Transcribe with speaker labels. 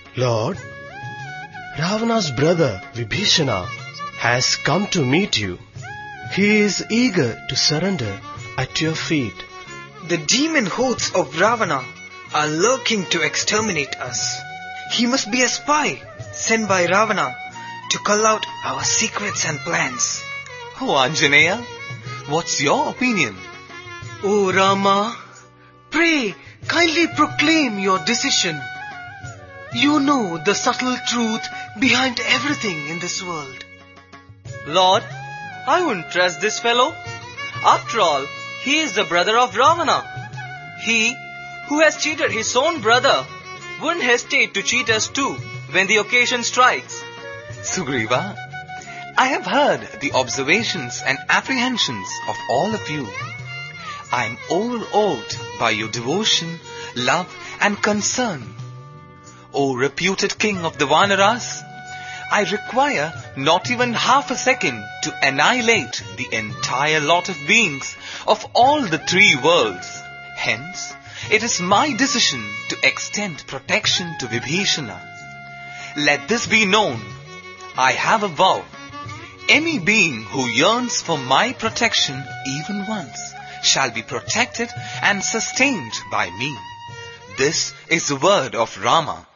Speaker 1: Lord, Ravana's brother Vibhishana has come to meet you. He is eager to surrender at your feet.
Speaker 2: The demon hordes of Ravana are lurking to exterminate us. He must be a spy sent by Ravana to cull out our secrets and plans.
Speaker 3: Oh, Anjaneya, what's your opinion?
Speaker 4: O Rama, pray kindly proclaim your decision. You know the subtle truth behind everything in this world.
Speaker 5: Lord, I wouldn't trust this fellow. After all, he is the brother of Ravana. He who has cheated his own brother wouldn't hesitate to cheat us too when the occasion strikes.
Speaker 3: Sugriva, I have heard the observations and apprehensions of all of you. I am overawed by your devotion, love and concern. O reputed king of the Vanaras, I require not even half a second to annihilate the entire lot of beings of all the three worlds. Hence, it is my decision to extend protection to Vibhishana. Let this be known. I have a vow. Any being who yearns for my protection even once shall be protected and sustained by me. This is the word of Rama.